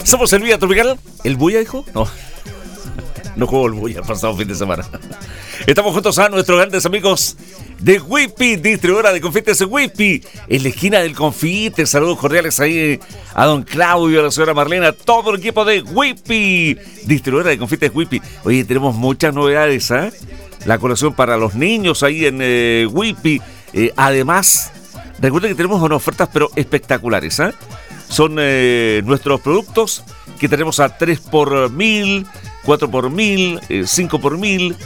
Somos el Vía Tropical. ¿El Buya, hijo? No. No jugó el Buya el pasado fin de semana. Estamos juntos a nuestros grandes amigos de Whippy, distribuidora de confites Whippy, en la esquina del confite. Saludos cordiales ahí a don Claudio, a la señora Marlena, todo el equipo de Whippy, distribuidora de confites Whippy. Oye, tenemos muchas novedades, ¿eh? La colección para los niños ahí en Whippy. Además, recuerden que tenemos unas ofertas pero espectaculares, ¿eh? Son nuestros productos que tenemos a 3x1000, 4x1000, 5x1000,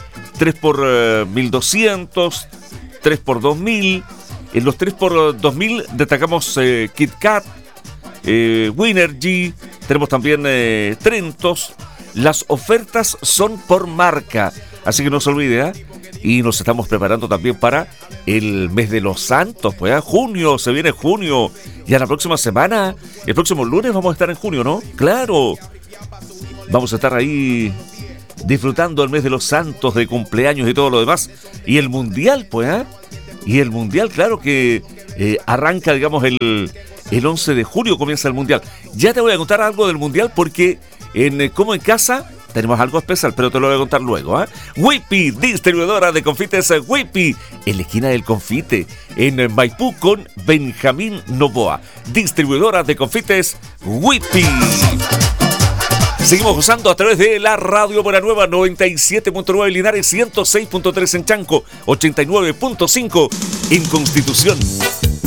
3x1200, 3x2000. En los 3x2000 destacamos Kit Kat, Winergy, tenemos también Trentos. Las ofertas son por marca, así que no se olvide, ¿eh? Y nos estamos preparando también para el mes de los santos, pues, ¿eh? Junio, se viene junio. Ya la próxima semana, el próximo lunes vamos a estar en junio, ¿no? Claro. Vamos a estar ahí disfrutando el mes de los santos, de cumpleaños y todo lo demás. Y el mundial, pues, ¿eh? Y el mundial, claro que arranca, digamos, el 11 de julio comienza el mundial. Ya te voy a contar algo del mundial porque en Como en Casa tenemos algo especial, pero te lo voy a contar luego, ¿eh? Whippy, distribuidora de confites Whippy, en la esquina del confite, en Maipú con Benjamín Novoa. Distribuidora de confites Whippy. Seguimos gozando a través de la Radio Buena Nueva, 97.9 en Linares, 106.3 en Chanco, 89.5 en Constitución.